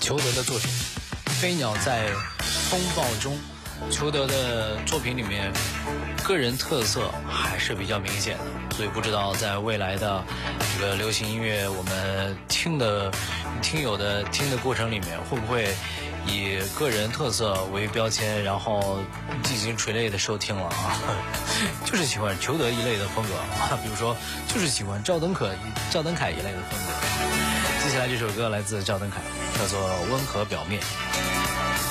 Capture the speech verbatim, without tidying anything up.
裘德的作品《飞鸟在风暴中》，裘德的作品里面个人特色还是比较明显的，所以不知道在未来的这个流行音乐我们听的听友的听的过程里面，会不会以个人特色为标签，然后进行垂类的收听了啊？就是喜欢裘德一类的风格啊，比如说就是喜欢赵登可、赵登凯一类的风格。接下来这首歌来自赵登凯，叫做《温和表面》。